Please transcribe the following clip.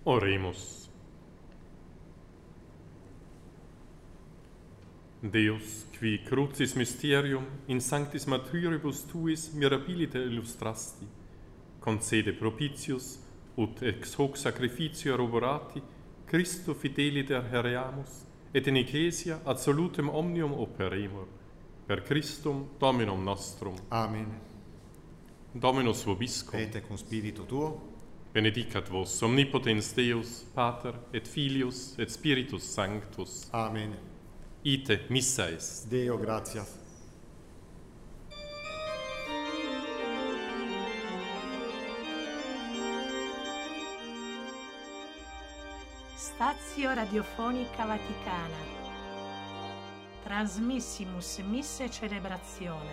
Oremus. Deus, qui crucis mysterium in sanctis martyribus tuis mirabilite illustrasti, concede propitius, ut ex hoc sacrificio roborati, Christo fideliter hereamus, et in Ecclesia absolutum omnium operemur, per Christum Dominum nostrum. Amen. Dominus vobiscum. Et cum spiritu tuo. Benedicat vos omnipotens Deus, Pater, et Filius, et Spiritus Sanctus. Amen. Ite missa est. Deo gratias. Stazio Radiofonica Vaticana. Transmissimus misse celebrazione.